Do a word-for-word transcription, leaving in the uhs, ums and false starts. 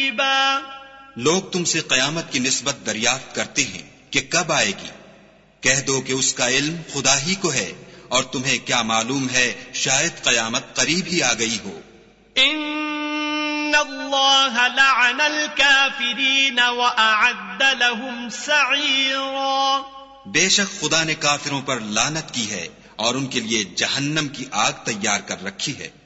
قريبا लोग तुमसे कयामत की निस्बत दरियाफ्त करते हैं कि कब आएगी। कह दो कि उसका इल्म खुदा ही को है, और तुम्हें क्या मालूम है शायद कयामत करीब ही आ गई हो। इन्नल्लाह लअनल काफिरीन व अअद्द लहुम सईरा। बेशक खुदा ने काफिरों पर लानत की है और उनके लिए जहन्नम की आग तैयार कर रखी है।